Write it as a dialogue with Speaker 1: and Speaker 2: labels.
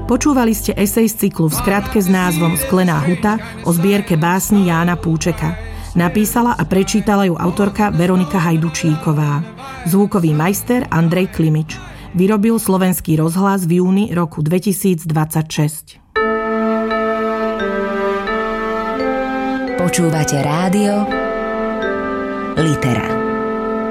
Speaker 1: Počúvali ste esej z cyklu V skratke s názvom Sklená huta o zbierke básni Jána Púčeka. Napísala a prečítala ju autorka Veronika Hajdučíková. Zvukový majster Andrej Klimič. Vyrobil Slovenský rozhlas v júni roku 2026.
Speaker 2: Počúvate rádio Litera.